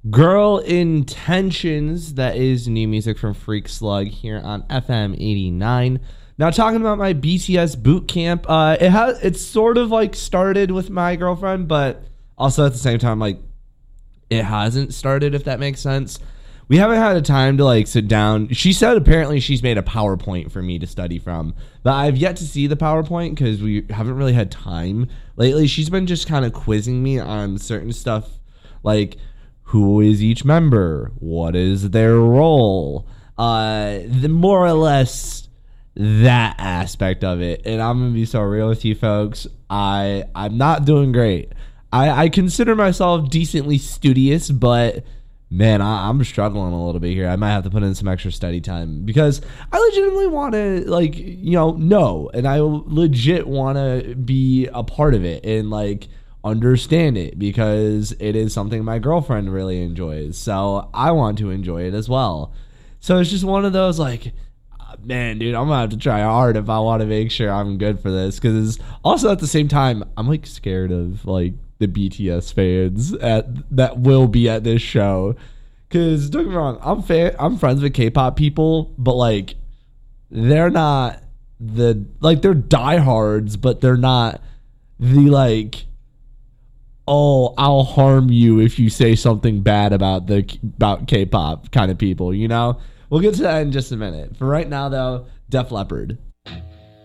Girl Intentions. That is new music from Freak Slug here on FM 89. Now talking about my BTS boot camp, it's sort of like started with my girlfriend, but also at the same time, like, it hasn't started, if that makes sense. We haven't had a time to like sit down. She said apparently she's made a PowerPoint for me to study from, but I've yet to see the PowerPoint because we haven't really had time lately. She's been just kind of quizzing me on certain stuff, like who is each member, what is their role, the more or less that aspect of it. And I'm gonna be so real with you folks, I'm not doing great. I consider myself decently studious, but man, I'm struggling a little bit here. I might have to put in some extra study time because I legitimately want to, like, know, and I legit want to be a part of it and like understand it because it is something my girlfriend really enjoys. So I want to enjoy it as well. So it's just one of those like, man, dude, I'm gonna have to try hard if I want to make sure I'm good for this. Because also at the same time, I'm like scared of like the BTS fans that will be at this show. Because don't get me wrong, I'm friends with K-pop people, but like they're not they're diehards, but they're not the like, oh, I'll harm you if you say something bad about K-pop kind of people. We'll get to that in just a minute. For right now, though, Def Leppard.